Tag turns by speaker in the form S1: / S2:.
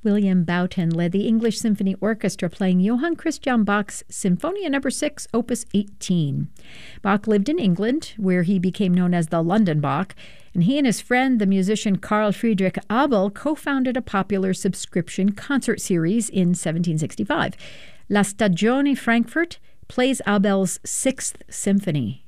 S1: William Boughton led the English Symphony Orchestra playing Johann Christian Bach's Sinfonia No. 6, Opus 18. Bach lived in England, where he became known as the London Bach, and he and his friend, the musician Carl Friedrich Abel, co-founded a popular subscription concert series in 1765. La Stagione Frankfurt plays Abel's Sixth Symphony.